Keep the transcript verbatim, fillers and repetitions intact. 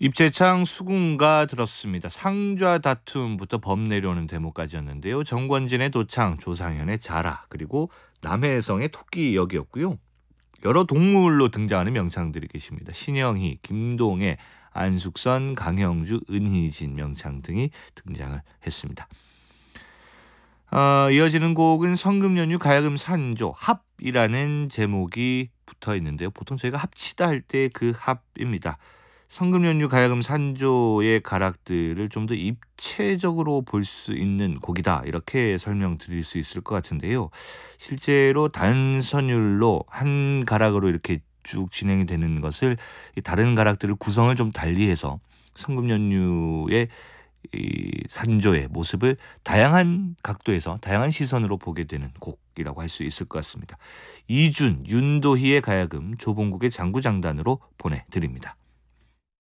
입재창 수군가 들었습니다. 상좌 다툼부터 범 내려오는 대목까지였는데요. 정권진의 도창, 조상현의 자라, 그리고 남해성의 토끼 역이었고요. 여러 동물로 등장하는 명창들이 계십니다. 신영희, 김동애, 안숙선, 강형주, 은희진 명창 등이 등장을 했습니다. 어, 이어지는 곡은 성금연휴 가야금 산조 합이라는 제목이 붙어 있는데요. 보통 저희가 합치다 할 때 그 합입니다. 성금연휴 가야금 산조의 가락들을 좀 더 입체적으로 볼 수 있는 곡이다, 이렇게 설명드릴 수 있을 것 같은데요. 실제로 단선율로 한 가락으로 이렇게 쭉 진행이 되는 것을 다른 가락들을 구성을 좀 달리해서 성금연휴의 이 산조의 모습을 다양한 각도에서 다양한 시선으로 보게 되는 곡이라고 할 수 있을 것 같습니다. 이준, 윤도희의 가야금, 조봉국의 장구장단으로 보내드립니다.